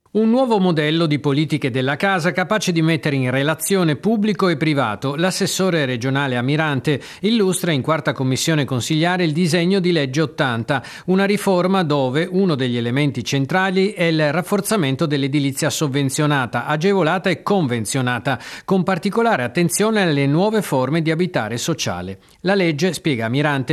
Un nuovo modello di politiche della casa capace di mettere in relazione pubblico e privato. L'assessore regionale Amirante illustra in quarta commissione consigliare il disegno di legge 80, una riforma dove uno degli elementi centrali è il rafforzamento dell'edilizia sovvenzionata, agevolata e convenzionata, con particolare attenzione alle nuove forme di abitare sociale. La legge, spiega Amirante,